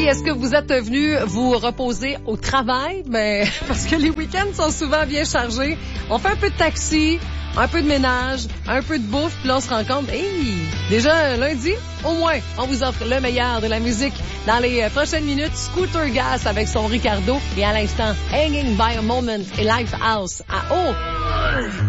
est-ce que vous êtes venu vous reposer au travail? Ben, parce que les week-ends sont souvent bien chargés. On fait un peu de taxi, un peu de ménage, un peu de bouffe, puis là, on se rend compte, déjà lundi, au moins, on vous offre le meilleur de la musique. Dans les prochaines minutes, Scooter Gas avec son Ricardo. Et à l'instant, Hanging by a Moment et Lifehouse à Haut.